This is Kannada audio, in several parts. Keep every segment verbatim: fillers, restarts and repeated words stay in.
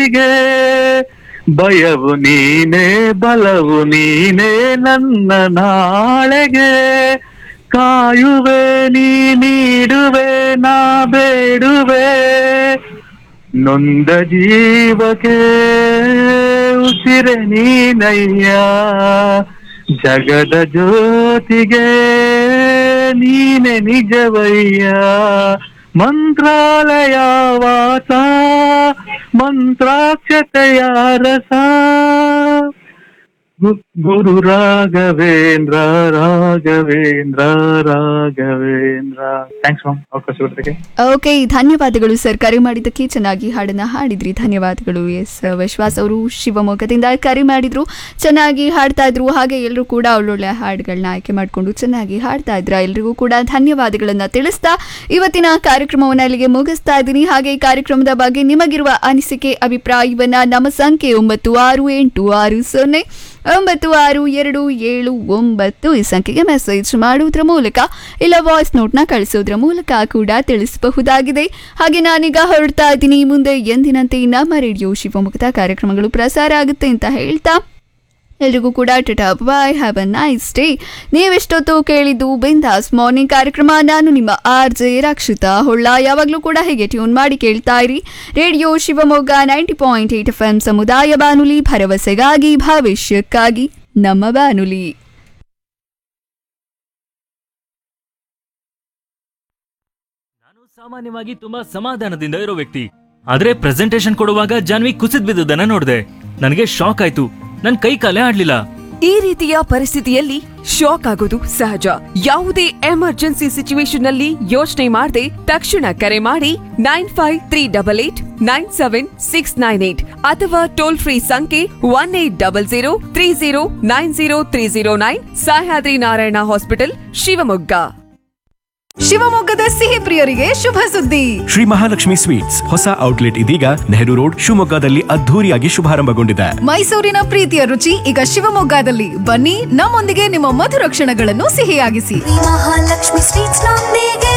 ಜ್ಯೋತಿಗೆ ಭಯವು ನೀನೇ ಬಲವು ನೀನೇ ನನ್ನ ನಾಳೆಗೆ ಕಾಯುವೆ ನೀ ನೀಡುವೆ ನಾ ಬೇಡುವೆ ನೊಂದ ಜೀವಕ್ಕೆ ಉಸಿರೆ ನೀನಯ್ಯ ಜಗದ ಜ್ಯೋತಿಗೆ ನೀನೆ ನಿಜವಯ್ಯ ಮಂತ್ರಾಲಯ ವಾಸ ಮಂತ್ರಾಕ್ಷತೆಯ ರಸ ಗುರು ರಾಘವೇಂದ್ರ ರಾಘವೇಂದ್ರ ರಾಘವೇಂದ್ರ. ಥ್ಯಾಂಕ್ಸ್ ಮ್ಯಾಮ್ ಅವಕಾಶ ಕೊಟ್ಟರಿಗೆ. ಓಕೆ, ಧನ್ಯವಾದಗಳು ಸರ್, ಕರೆ ಮಾಡಿದ್ದಕ್ಕೆ. ಚೆನ್ನಾಗಿ ಹಾಡನ್ನ ಹಾಡಿದ್ರಿ, ಧನ್ಯವಾದಗಳು. ಎಸ್, ವಿಶ್ವಾಸ್ ಅವರು ಶಿವಮೊಗ್ಗದಿಂದ ಕರೆ ಮಾಡಿದ್ರು, ಚೆನ್ನಾಗಿ ಹಾಡ್ತಾ ಇದ್ರು. ಹಾಗೆ ಎಲ್ಲರೂ ಕೂಡ ಒಳ್ಳೊಳ್ಳೆ ಹಾಡುಗಳನ್ನ ಆಯ್ಕೆ ಮಾಡಿಕೊಂಡು ಚೆನ್ನಾಗಿ ಹಾಡ್ತಾ ಇದ್ರ. ಎಲ್ರಿಗೂ ಕೂಡ ಧನ್ಯವಾದಗಳನ್ನ ತಿಳಿಸ್ತಾ ಇವತ್ತಿನ ಕಾರ್ಯಕ್ರಮವನ್ನು ಅಲ್ಲಿಗೆ ಮುಗಿಸ್ತಾ ಇದ್ದೀನಿ. ಹಾಗೆ ಈ ಕಾರ್ಯಕ್ರಮದ ಬಗ್ಗೆ ನಿಮಗಿರುವ ಅನಿಸಿಕೆ ಅಭಿಪ್ರಾಯವನ್ನ ನಮ್ಮ ಸಂಖ್ಯೆ ಒಂಬತ್ತು ಆರು ಎಂಟು ಆರು ಸೊನ್ನೆ ಒಂಬತ್ತು ಆರು ಎರಡು ಏಳು ಒಂಬತ್ತು ಈ ಸಂಖ್ಯೆಗೆ ಮೆಸೇಜ್ ಮಾಡುವುದರ ಮೂಲಕ ಇಲ್ಲ ವಾಯ್ಸ್ ನೋಟ್ನ ಕಳಿಸೋದ್ರ ಮೂಲಕ ಕೂಡ ತಿಳಿಸಬಹುದಾಗಿದೆ. ಹಾಗೆ ನಾನೀಗ ಹೊರಡ್ತಾ ಇದ್ದೀನಿ. ಮುಂದೆ ಎಂದಿನಂತೆ ನಮ್ಮ ರೇಡಿಯೋ ಶಿವಮೊಗ್ಗದ ಕಾರ್ಯಕ್ರಮಗಳು ಪ್ರಸಾರ ಆಗುತ್ತೆ ಅಂತ ಹೇಳ್ತಾ ಎಲ್ರಿಗೂ ಕೂಡ ಟಾಟಾ ಬಾಯ್, ಹ್ಯಾವ್ ಅ ನೈಸ್ ಡೇ. ನೀವೆಷ್ಟೊತ್ತು ಕೇಳಿದ್ದು ಬಿಂದಾಸ್ ಮಾರ್ನಿಂಗ್ ಕಾರ್ಯಕ್ರಮ. ನಾನು ನಿಮ್ಮ ಆರ್ ಜೆ ರಕ್ಷಿತಾ ಹೊಳ್ಳ. ಯಾವಾಗಲೂ ಕೂಡ ಹೇಗೆ ಟ್ಯೂನ್ ಮಾಡಿ ಕೇಳ್ತಾ ಇರಿ radio Shivamogga ninety point eight F M ಸಮುದಾಯ ಬಾನುಲಿ, ಭರವಸೆಗಾಗಿ ಭವಿಷ್ಯಕ್ಕಾಗಿ ನಮ್ಮ ಬಾನುಲಿ. ನಾನು ಸಾಮಾನ್ಯವಾಗಿ ತುಂಬಾ ಸಮಾಧಾನದಿಂದ ಇರೋ ವ್ಯಕ್ತಿ, ಆದ್ರೆ ಪ್ರೆಸೆಂಟೇಶನ್ ಕೊಡುವಾಗ ಜಾನ್ವಿ ಕುಸಿದ್ ಬಿದ್ದುದನ್ನ ನೋಡಿದೆ. ನನಗೆ ಶಾಕ್ ಆಯ್ತು, ನನ್ ಕೈ ಕಾಲೇ ಆಡ್ಲಿಲ್ಲ. ಈ ರೀತಿಯ ಪರಿಸ್ಥಿತಿಯಲ್ಲಿ ಶಾಕ್ ಆಗೋದು ಸಹಜ. ಯಾವುದೇ ಎಮರ್ಜೆನ್ಸಿ ಸಿಚುವೇಶನ್ ನಲ್ಲಿ ಯೋಚನೆ ಮಾಡದೆ ತಕ್ಷಣ ಕರೆ ಮಾಡಿ nine five three double eight nine seven six nine eight ಅಥವಾ ಟೋಲ್ ಫ್ರೀ ಸಂಖ್ಯೆ one eight double zero three zero nine zero three zero nine. Sahyadri Narayana hospital, Shivamogga. ಶಿವಮೊಗ್ಗದ ಸಿಹಿ ಪ್ರಿಯರಿಗೆ ಶುಭ ಸುದ್ದಿ. ಶ್ರೀ ಮಹಾಲಕ್ಷ್ಮಿ ಸ್ವೀಟ್ಸ್ ಹೊಸ ಔಟ್ಲೆಟ್ ಇದೀಗ ನೆಹರು ರೋಡ್ ಶಿವಮೊಗ್ಗದಲ್ಲಿ ಅದ್ಧೂರಿಯಾಗಿ ಶುಭಾರಂಭಗೊಂಡಿದೆ. ಮೈಸೂರಿನ ಪ್ರೀತಿಯ ರುಚಿ ಈಗ ಶಿವಮೊಗ್ಗದಲ್ಲಿ. ಬನ್ನಿ, ನಮ್ಮೊಂದಿಗೆ ನಿಮ್ಮ ಮಧುರ ಕ್ಷಣಗಳನ್ನು ಸಿಹಿಯಾಗಿಸಿ. ಮಹಾಲಕ್ಷ್ಮಿ ಸ್ವೀಟ್ಸ್ ನೊಂದಿಗೆ.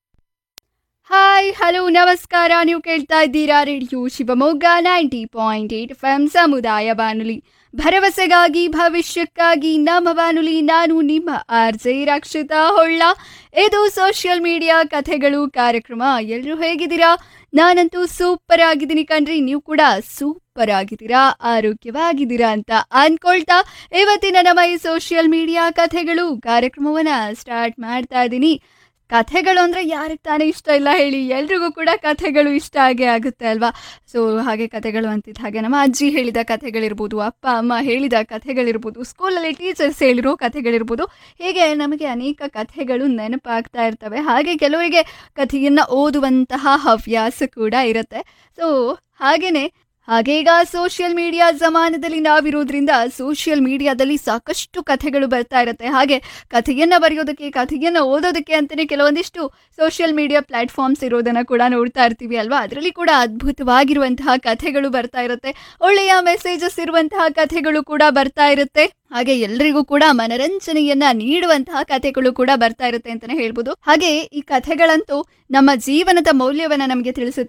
ಹಾಯ್, ಹಲೋ, ನಮಸ್ಕಾರ. ನೀವು ಕೇಳ್ತಾ ಇದ್ದೀರಾ radio Shivamogga ninety point eight F M ಸಮುದಾಯ ಬಾನುಲಿ, ಭರವಸೆಗಾಗಿ ಭವಿಷ್ಯಕ್ಕಾಗಿ ನಮ್ಮ ಬಾನುಲಿ. ನಾನು ನಿಮ್ಮ ಆರ್ ಜೆ ರಕ್ಷಿತಾ ಹೊಳ್ಳ. ಇದು ಸೋಷಿಯಲ್ ಮೀಡಿಯಾ ಕಥೆಗಳು ಕಾರ್ಯಕ್ರಮ. ಎಲ್ಲರೂ ಹೇಗಿದ್ದೀರಾ? ನಾನಂತೂ ಸೂಪರ್ ಆಗಿದ್ದೀನಿ ಕಣ್ರಿ. ನೀವು ಕೂಡ ಸೂಪರ್ ಆಗಿದ್ದೀರಾ, ಆರೋಗ್ಯವಾಗಿದ್ದೀರಾ ಅಂತ ಅನ್ಕೊಳ್ತಾ ಇವತ್ತಿನ ನಮ್ಮ ಈ ಸೋಷಿಯಲ್ ಮೀಡಿಯಾ ಕಥೆಗಳು ಕಾರ್ಯಕ್ರಮವನ್ನ ಸ್ಟಾರ್ಟ್ ಮಾಡ್ತಾ ಇದ್ದೀನಿ. ಕಥೆಗಳು ಅಂದರೆ ಯಾರಿಗೆ ತಾನೇ ಇಷ್ಟ ಇಲ್ಲ ಹೇಳಿ? ಎಲ್ರಿಗೂ ಕೂಡ ಕಥೆಗಳು ಇಷ್ಟ ಆಗೇ ಆಗುತ್ತೆ ಅಲ್ವಾ? ಸೊ ಹಾಗೆ ಕಥೆಗಳು ಅಂತಿದ್ದ ಹಾಗೆ ನಮ್ಮ ಅಜ್ಜಿ ಹೇಳಿದ ಕಥೆಗಳಿರ್ಬೋದು, ಅಪ್ಪ ಅಮ್ಮ ಹೇಳಿದ ಕಥೆಗಳಿರ್ಬೋದು, ಸ್ಕೂಲಲ್ಲಿ ಟೀಚರ್ಸ್ ಹೇಳಿರೋ ಕಥೆಗಳಿರ್ಬೋದು, ಹೀಗೆ ನಮಗೆ ಅನೇಕ ಕಥೆಗಳು ನೆನಪಾಗ್ತಾ ಇರ್ತವೆ. ಹಾಗೆ ಕೆಲವರಿಗೆ ಕಥೆಯನ್ನು ಓದುವಂತಹ ಹವ್ಯಾಸ ಕೂಡ ಇರುತ್ತೆ. ಸೊ ಹಾಗೆಯೇ ಹಾಗೆ ಈಗ ಸೋಷಿಯಲ್ ಮೀಡಿಯಾ ಜಮಾನದಲ್ಲಿ ನಾವಿರೋದ್ರಿಂದ ಸೋಷಿಯಲ್ ಮೀಡಿಯಾದಲ್ಲಿ ಸಾಕಷ್ಟು ಕಥೆಗಳು ಬರ್ತಾ ಇರುತ್ತೆ. ಹಾಗೆ ಕಥೆಯನ್ನು ಬರೆಯೋದಕ್ಕೆ, ಕಥೆಯನ್ನು ಓದೋದಕ್ಕೆ ಅಂತಲೇ ಕೆಲವೊಂದಿಷ್ಟು ಸೋಷಿಯಲ್ ಮೀಡಿಯಾ ಪ್ಲಾಟ್ಫಾರ್ಮ್ಸ್ ಇರೋದನ್ನು ಕೂಡ ನೋಡ್ತಾ ಇರ್ತೀವಿ ಅಲ್ವಾ? ಅದರಲ್ಲಿ ಕೂಡ ಅದ್ಭುತವಾಗಿರುವಂತಹ ಕಥೆಗಳು ಬರ್ತಾ ಇರುತ್ತೆ, ಒಳ್ಳೆಯ ಮೆಸೇಜಸ್ ಇರುವಂತಹ ಕಥೆಗಳು ಕೂಡ ಬರ್ತಾ ಇರುತ್ತೆ. ಹಾಗೆ ಎಲ್ರಿಗೂ ಕೂಡ ಮನರಂಜನೆಯನ್ನ ನೀಡುವಂತಹ ಕಥೆಗಳು ಕೂಡ ಬರ್ತಾ ಇರುತ್ತೆ ಅಂತಾನೆ ಹೇಳ್ಬೋದು. ಹಾಗೆ ಈ ಕಥೆಗಳಂತೂ ನಮ್ಮ ಜೀವನದ ಮೌಲ್ಯವನ್ನ ನಮಗೆ ತಿಳಿಸುತ್ತೆ.